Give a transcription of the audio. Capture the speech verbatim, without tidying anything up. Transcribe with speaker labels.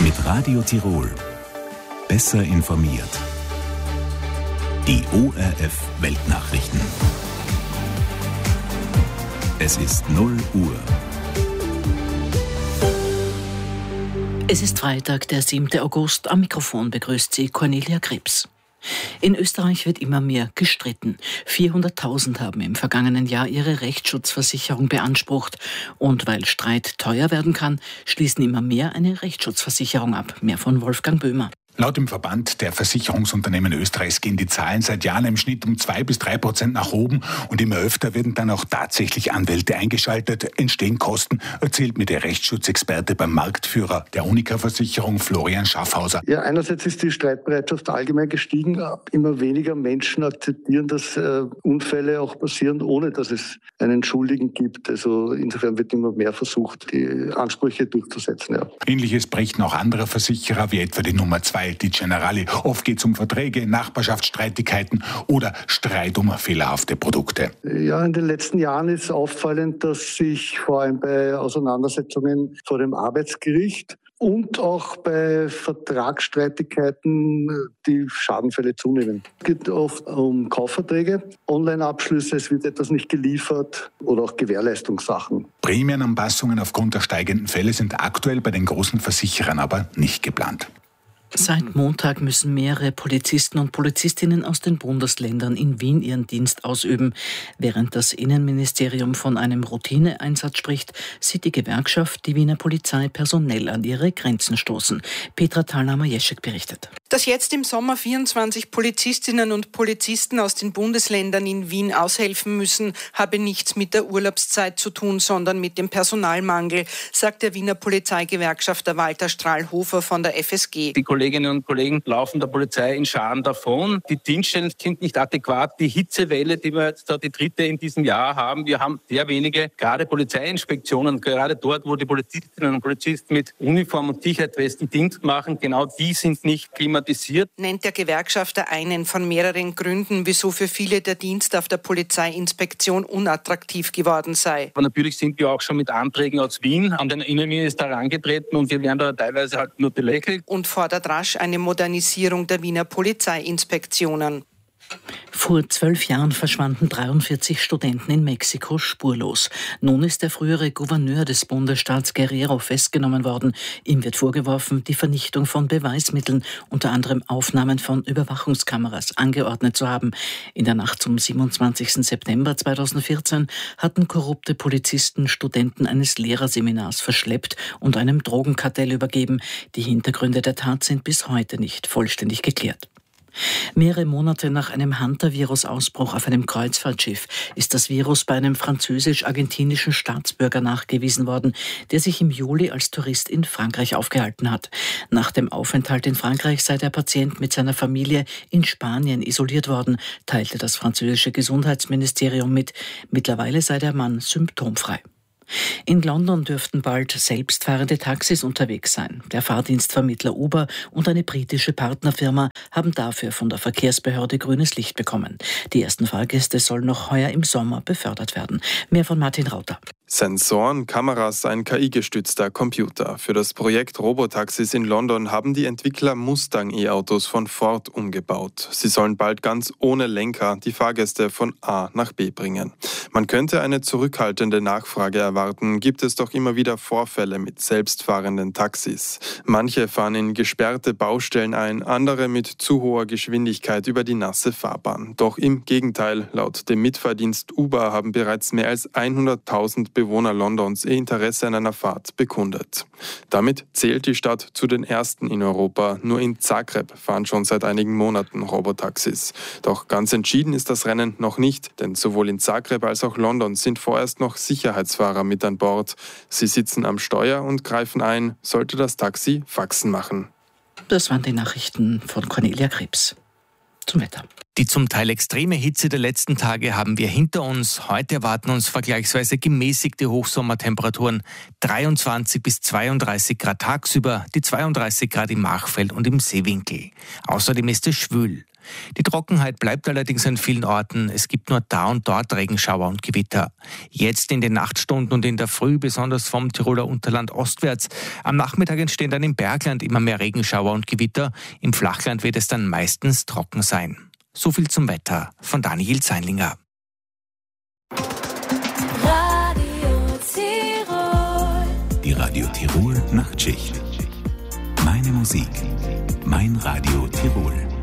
Speaker 1: Mit Radio Tirol. Besser informiert. Die O R F Weltnachrichten. Es ist null Uhr.
Speaker 2: Es ist Freitag, der siebte August. Am Mikrofon begrüßt Sie Cornelia Krebs. In Österreich wird immer mehr gestritten. vierhunderttausend haben im vergangenen Jahr ihre Rechtsschutzversicherung beansprucht. Und weil Streit teuer werden kann, schließen immer mehr eine Rechtsschutzversicherung ab. Mehr von Wolfgang Böhmer.
Speaker 3: Laut dem Verband der Versicherungsunternehmen Österreichs gehen die Zahlen seit Jahren im Schnitt um zwei bis drei Prozent nach oben und immer öfter werden dann auch tatsächlich Anwälte eingeschaltet, entstehen Kosten, erzählt mir der Rechtsschutzexperte beim Marktführer der Unica-Versicherung Florian Schaffhauser.
Speaker 4: Ja, einerseits ist die Streitbereitschaft allgemein gestiegen. Immer weniger Menschen akzeptieren, dass äh, Unfälle auch passieren, ohne dass es einen Schuldigen gibt. Also insofern wird immer mehr versucht, die Ansprüche durchzusetzen. Ja.
Speaker 3: Ähnliches berichten auch andere Versicherer, wie etwa die Nummer zwei, die Generali. Oft geht es um Verträge, Nachbarschaftsstreitigkeiten oder Streit um fehlerhafte Produkte.
Speaker 4: Ja, in den letzten Jahren ist auffallend, dass sich vor allem bei Auseinandersetzungen vor dem Arbeitsgericht und auch bei Vertragsstreitigkeiten die Schadenfälle zunehmen. Es geht oft um Kaufverträge, Online-Abschlüsse, es wird etwas nicht geliefert oder auch Gewährleistungssachen.
Speaker 3: Prämienanpassungen aufgrund der steigenden Fälle sind aktuell bei den großen Versicherern aber nicht geplant.
Speaker 2: Seit Montag müssen mehrere Polizisten und Polizistinnen aus den Bundesländern in Wien ihren Dienst ausüben. Während das Innenministerium von einem Routineeinsatz spricht, sieht die Gewerkschaft die Wiener Polizei personell an ihre Grenzen stoßen. Petra Thalhammer-Jeschek berichtet.
Speaker 5: Dass jetzt im Sommer vierundzwanzig Polizistinnen und Polizisten aus den Bundesländern in Wien aushelfen müssen, habe nichts mit der Urlaubszeit zu tun, sondern mit dem Personalmangel, sagt der Wiener Polizeigewerkschafter Walter Strahlhofer von der F S G.
Speaker 6: Die Kolleginnen und Kollegen laufen der Polizei in Scharen davon. Die Dienststellen sind nicht adäquat. Die Hitzewelle, die wir jetzt da die dritte in diesem Jahr haben, wir haben sehr wenige, gerade Polizeiinspektionen, gerade dort, wo die Polizistinnen und Polizisten mit Uniform und Sicherheitswesten Dienst machen, genau die sind nicht klimatisiert.
Speaker 5: Nennt der Gewerkschafter einen von mehreren Gründen, wieso für viele der Dienst auf der Polizeiinspektion unattraktiv geworden sei.
Speaker 6: Aber natürlich sind wir auch schon mit Anträgen aus Wien an den Innenminister herangetreten und wir werden da teilweise halt nur belächelt.
Speaker 5: Und fordert rasch eine Modernisierung der Wiener Polizeiinspektionen.
Speaker 2: Vor zwölf Jahren verschwanden dreiundvierzig Studenten in Mexiko spurlos. Nun ist der frühere Gouverneur des Bundesstaats Guerrero festgenommen worden. Ihm wird vorgeworfen, die Vernichtung von Beweismitteln, unter anderem Aufnahmen von Überwachungskameras, angeordnet zu haben. In der Nacht zum siebenundzwanzigsten September zweitausendvierzehn hatten korrupte Polizisten Studenten eines Lehrerseminars verschleppt und einem Drogenkartell übergeben. Die Hintergründe der Tat sind bis heute nicht vollständig geklärt. Mehrere Monate nach einem Hunter-Virus-Ausbruch auf einem Kreuzfahrtschiff ist das Virus bei einem französisch-argentinischen Staatsbürger nachgewiesen worden, der sich im Juli als Tourist in Frankreich aufgehalten hat. Nach dem Aufenthalt in Frankreich sei der Patient mit seiner Familie in Spanien isoliert worden, teilte das französische Gesundheitsministerium mit. Mittlerweile sei der Mann symptomfrei. In London dürften bald selbstfahrende Taxis unterwegs sein. Der Fahrdienstvermittler Uber und eine britische Partnerfirma haben dafür von der Verkehrsbehörde grünes Licht bekommen. Die ersten Fahrgäste sollen noch heuer im Sommer befördert werden. Mehr von Martin Rauter.
Speaker 7: Sensoren, Kameras, ein K I-gestützter Computer. Für das Projekt Robotaxis in London haben die Entwickler Mustang-E-Autos von Ford umgebaut. Sie sollen bald ganz ohne Lenker die Fahrgäste von A nach B bringen. Man könnte eine zurückhaltende Nachfrage erwarten, gibt es doch immer wieder Vorfälle mit selbstfahrenden Taxis. Manche fahren in gesperrte Baustellen ein, andere mit zu hoher Geschwindigkeit über die nasse Fahrbahn. Doch im Gegenteil, laut dem Mitfahrdienst Uber haben bereits mehr als hunderttausend Bewohner Londons ihr Interesse an einer Fahrt bekundet. Damit zählt die Stadt zu den ersten in Europa. Nur in Zagreb fahren schon seit einigen Monaten Robotaxis. Doch ganz entschieden ist das Rennen noch nicht, denn sowohl in Zagreb als auch London sind vorerst noch Sicherheitsfahrer mit an Bord. Sie sitzen am Steuer und greifen ein, sollte das Taxi Faxen machen.
Speaker 2: Das waren die Nachrichten von Cornelia Krebs. Zum Wetter.
Speaker 8: Die zum Teil extreme Hitze der letzten Tage haben wir hinter uns. Heute erwarten uns vergleichsweise gemäßigte Hochsommertemperaturen. dreiundzwanzig bis zweiunddreißig Grad tagsüber, die zweiunddreißig Grad im Machfeld und im Seewinkel. Außerdem ist es schwül. Die Trockenheit bleibt allerdings an vielen Orten. Es gibt nur da und dort Regenschauer und Gewitter. Jetzt in den Nachtstunden und in der Früh, besonders vom Tiroler Unterland ostwärts. Am Nachmittag entstehen dann im Bergland immer mehr Regenschauer und Gewitter. Im Flachland wird es dann meistens trocken sein. So viel zum Wetter von Daniel Zeinlinger.
Speaker 1: Die Radio Tirol Nachtschicht. Meine Musik, mein Radio Tirol.